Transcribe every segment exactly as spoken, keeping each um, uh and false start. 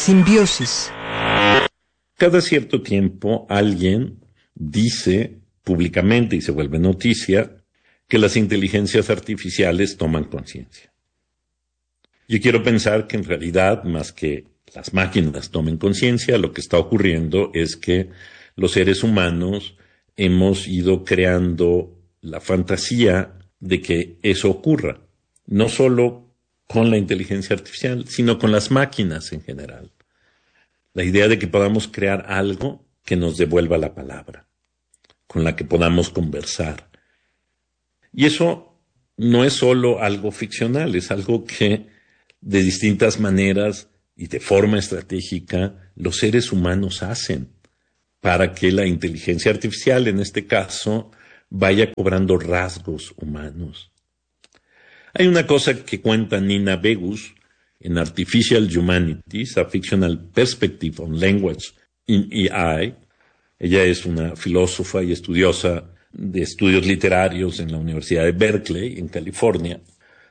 Simbiosis. Cada cierto tiempo alguien dice públicamente, y se vuelve noticia, que las inteligencias artificiales toman conciencia. Yo quiero pensar que en realidad, más que las máquinas tomen conciencia, lo que está ocurriendo es que los seres humanos hemos ido creando la fantasía de que eso ocurra, no solo con la inteligencia artificial, sino con las máquinas en general. La idea de que podamos crear algo que nos devuelva la palabra, con la que podamos conversar. Y eso no es solo algo ficcional, es algo que de distintas maneras y de forma estratégica los seres humanos hacen para que la inteligencia artificial, en este caso, vaya cobrando rasgos humanos. Hay una cosa que cuenta Nina Begus en Artificial Humanities, A Fictional Perspective on Language in A I. Ella es una filósofa y estudiosa de estudios literarios en la Universidad de Berkeley, en California.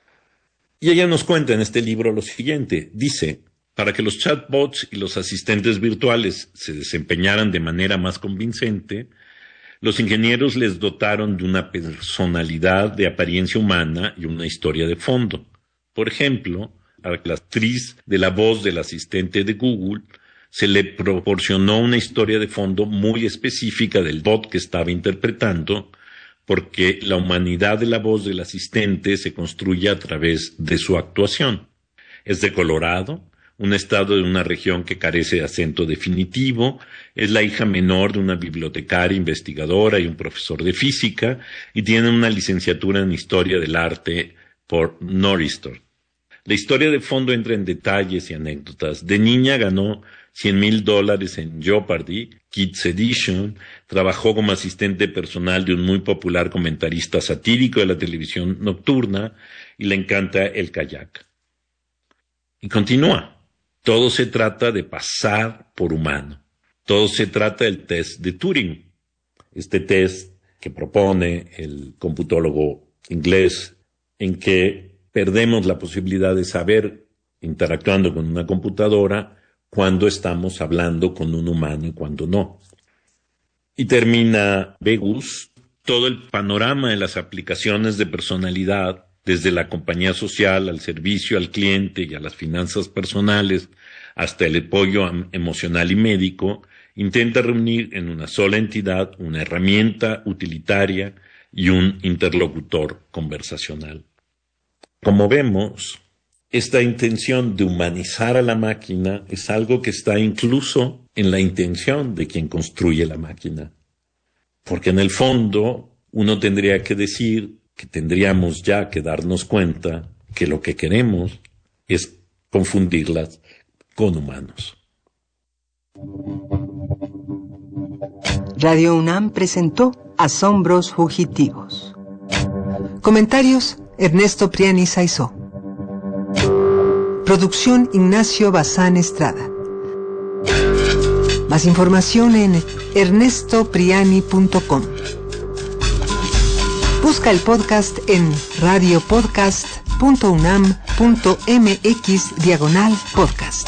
Y ella nos cuenta en este libro lo siguiente. Dice, para que los chatbots y los asistentes virtuales se desempeñaran de manera más convincente, los ingenieros les dotaron de una personalidad de apariencia humana y una historia de fondo. Por ejemplo, a la actriz de la voz del asistente de Google se le proporcionó una historia de fondo muy específica del bot que estaba interpretando, porque la humanidad de la voz del asistente se construye a través de su actuación. Es de Colorado, un estado de una región que carece de acento definitivo, es la hija menor de una bibliotecaria investigadora y un profesor de física, y tiene una licenciatura en Historia del Arte por Northeastern. La historia de fondo entra en detalles y anécdotas. De niña ganó cien mil dólares en Jeopardy, Kids Edition, trabajó como asistente personal de un muy popular comentarista satírico de la televisión nocturna y le encanta el kayak. Y continúa. Todo se trata de pasar por humano. Todo se trata del test de Turing. Este test que propone el computólogo inglés en que perdemos la posibilidad de saber, interactuando con una computadora, cuando estamos hablando con un humano y cuando no. Y termina Begus, todo el panorama de las aplicaciones de personalidad, desde la compañía social al servicio al cliente y a las finanzas personales, hasta el apoyo emocional y médico, intenta reunir en una sola entidad una herramienta utilitaria y un interlocutor conversacional. Como vemos, esta intención de humanizar a la máquina es algo que está incluso en la intención de quien construye la máquina. Porque en el fondo uno tendría que decir que tendríamos ya que darnos cuenta que lo que queremos es confundirlas con humanos. Radio UNAM presentó Asombros Fugitivos. Comentarios: Ernesto Priani Saizó. Producción: Ignacio Bazán Estrada. Más información en ernesto priani punto com. Busca el podcast en radiopodcast punto unam punto mx diagonal podcast.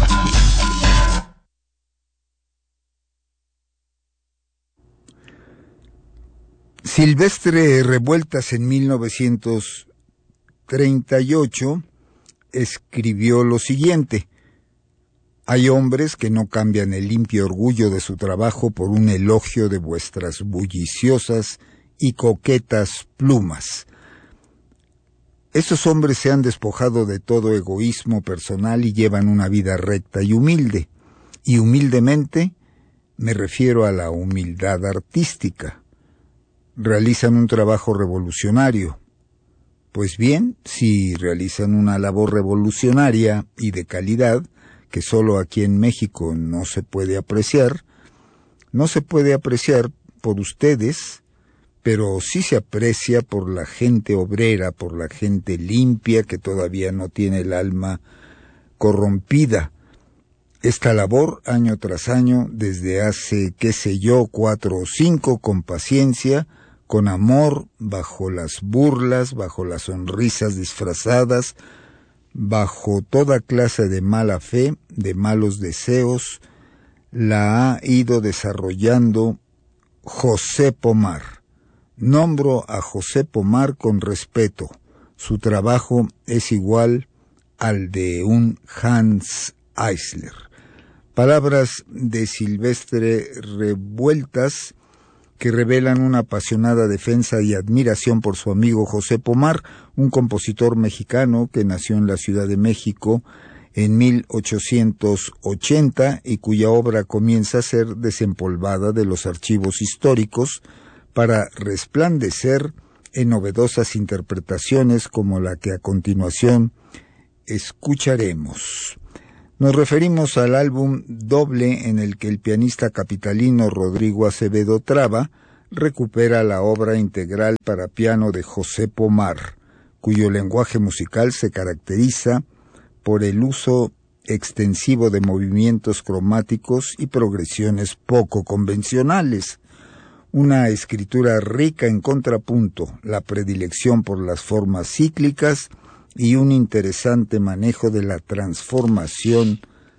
Silvestre Revueltas en mil novecientos treinta y ocho escribió lo siguiente: hay hombres que no cambian el limpio orgullo de su trabajo por un elogio de vuestras bulliciosas y coquetas plumas. Estos hombres se han despojado de todo egoísmo personal y llevan una vida recta y humilde. Y humildemente me refiero a la humildad artística. Realizan un trabajo revolucionario. Pues bien, si realizan una labor revolucionaria y de calidad, que solo aquí en México no se puede apreciar, no se puede apreciar por ustedes, pero sí se aprecia por la gente obrera, por la gente limpia que todavía no tiene el alma corrompida. Esta labor, año tras año, desde hace, qué sé yo, cuatro o cinco, con paciencia, con amor, bajo las burlas, bajo las sonrisas disfrazadas, bajo toda clase de mala fe, de malos deseos, la ha ido desarrollando José Pomar. Nombro a José Pomar con respeto. Su trabajo es igual al de un Hans Eisler. Palabras de Silvestre Revueltas que revelan una apasionada defensa y admiración por su amigo José Pomar, un compositor mexicano que nació en la Ciudad de México en mil ochocientos ochenta y cuya obra comienza a ser desempolvada de los archivos históricos para resplandecer en novedosas interpretaciones como la que a continuación escucharemos. Nos referimos al álbum doble en el que el pianista capitalino Rodrigo Acevedo Traba recupera la obra integral para piano de José Pomar, cuyo lenguaje musical se caracteriza por el uso extensivo de movimientos cromáticos y progresiones poco convencionales, una escritura rica en contrapunto, la predilección por las formas cíclicas y un interesante manejo de la transformación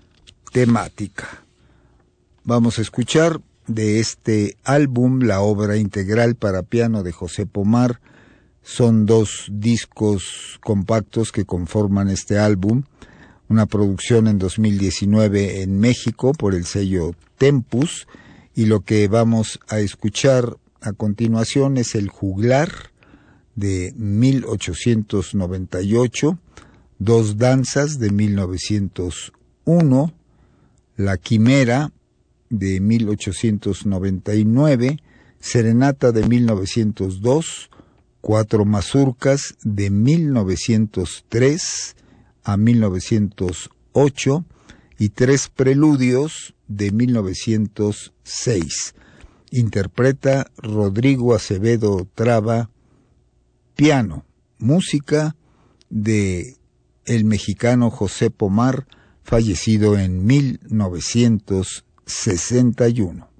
temática. Vamos a escuchar de este álbum la obra integral para piano de José Pomar. Son dos discos compactos que conforman este álbum, una producción en dos mil diecinueve en México por el sello Tempus, y lo que vamos a escuchar a continuación es el Juglar de mil ochocientos noventa y ocho, Dos danzas de mil novecientos uno, La Quimera de mil ochocientos noventa y nueve, Serenata de mil novecientos dos, Cuatro mazurcas de mil novecientos tres a mil novecientos ocho y Tres preludios de mil novecientos seis. Interpreta Rodrigo Acevedo Traba, piano, música de el mexicano José Pomar, fallecido en mil novecientos sesenta y uno.